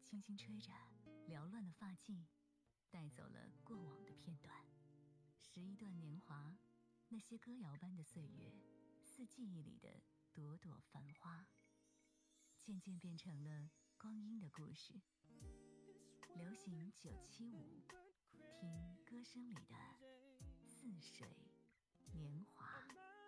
轻轻吹着，缭乱的发髻，带走了过往的片段。拾一段年华，那些歌谣般的岁月，似记忆里的朵朵繁花，渐渐变成了光阴的故事。流行975，听歌声里的似水年华。